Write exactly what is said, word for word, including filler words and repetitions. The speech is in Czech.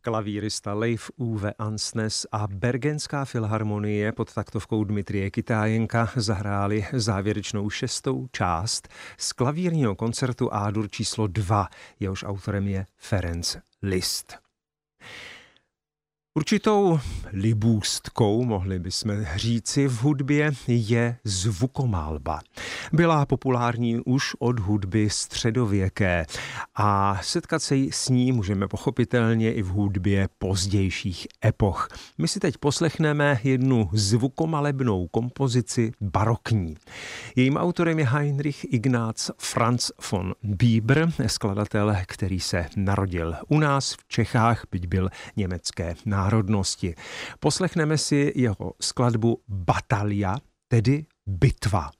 Klavírista Leif Ove Ansnes a Bergenská filharmonie pod taktovkou Dmitrije Kytájenka zahráli závěrečnou šestou část z klavírního koncertu A-dur číslo dva, jehož autorem je Ferenc Liszt. Určitou libůstkou, mohli bychom říci, v hudbě je zvukomálba. Byla populární už od hudby středověké a setkat se s ní můžeme pochopitelně i v hudbě pozdějších epoch. My si teď poslechneme jednu zvukomalebnou kompozici barokní. Jejím autorem je Heinrich Ignaz Franz von Bieber, skladatel, který se narodil u nás v Čechách, byť byl německé národnosti. Poslechneme si jeho skladbu Batalia, tedy bitva.